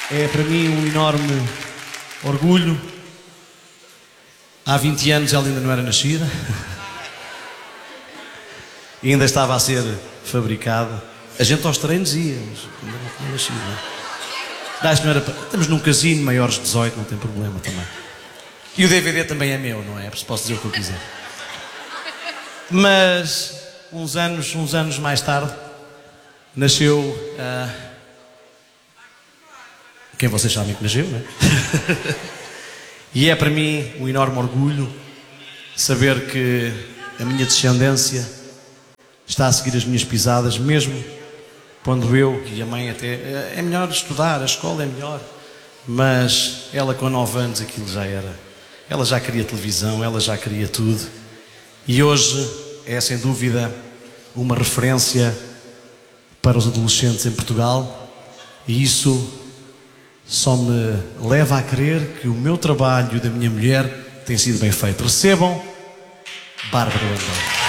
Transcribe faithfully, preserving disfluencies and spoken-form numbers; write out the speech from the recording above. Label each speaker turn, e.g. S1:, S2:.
S1: É para mim um enorme orgulho. Há vinte anos ela ainda não era nascida. E ainda estava a ser fabricada. A gente aos treinos ia, mas ainda não tinha nascido. Acho que não era para... Estamos num casino, maiores de dezoito, não tem problema também. E o D V D também é meu, não é? Posso dizer o que eu quiser. Mas uns anos, uns anos mais tarde nasceu uh... quem vocês sabem que nasceu, não é? E é para mim um enorme orgulho saber que a minha descendência está a seguir as minhas pisadas, mesmo quando eu e a mãe até... É melhor estudar, a escola é melhor. Mas ela com nove anos aquilo já era... Ela já queria televisão, ela já queria tudo. E hoje é sem dúvida uma referência para os adolescentes em Portugal. E isso só me leva a crer que o meu trabalho e o da minha mulher tem sido bem feito. Recebam Bárbara Landau.